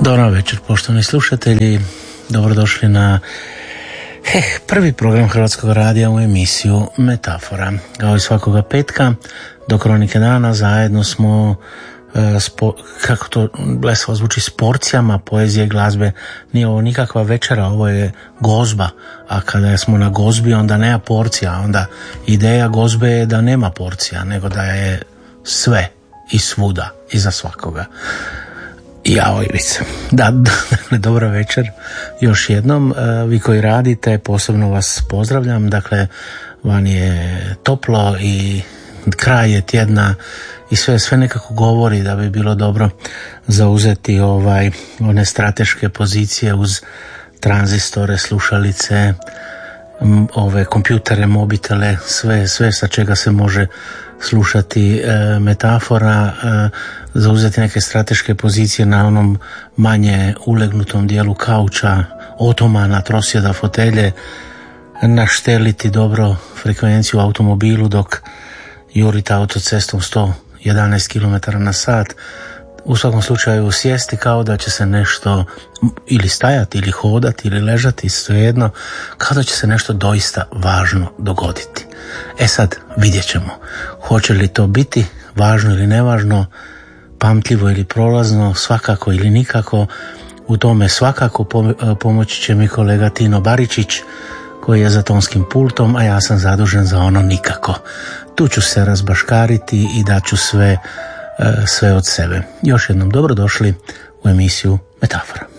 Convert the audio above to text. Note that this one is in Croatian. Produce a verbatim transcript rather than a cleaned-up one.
Dobar večer, poštovani slušatelji. Dobrodošli na eh, prvi program Hrvatskog radija u emisiju Metafora. Kao i svakoga petka do Kronike dana zajedno smo e, spo, kako to blesavo zvuči, s porcijama poezije i glazbe. Nije ovo nikakva večera, ovo je gozba, a kada smo na gozbi onda nema porcija, onda ideja gozbe je da nema porcija, nego da je sve i svuda i za svakoga. Jao Ivica. Da, dakle, dobro večer još jednom. Vi koji radite, posebno vas pozdravljam. Dakle, van je toplo i kraj je tjedna i sve, sve nekako govori da bi bilo dobro zauzeti ovaj, one strateške pozicije uz tranzistore, slušalice, ove kompjutere, mobitele, sve, sve sa čega se može slušati e, metafora, e, zauzeti neke strateške pozicije na onom manje ulegnutom dijelu kauča, otomana, trosjeda, fotelje, našteliti dobro frekvenciju u automobilu dok jurite autocestom sto jedanaest kilometara na sat. U svakom slučaju sjesti kao da će se nešto ili stajati ili hodati ili ležati, svejedno, kao da će se nešto doista važno dogoditi. E sad vidjet ćemo hoće li to biti važno ili nevažno, pamtljivo ili prolazno, svakako ili nikako. U tome svakako pomoći će mi kolega Tino Baričić koji je za tonskim pultom, a ja sam zadužen za ono nikako. Tu ću se razbaškariti i daću sve sve od sebe. Još jednom dobrodošli u emisiju Metafora.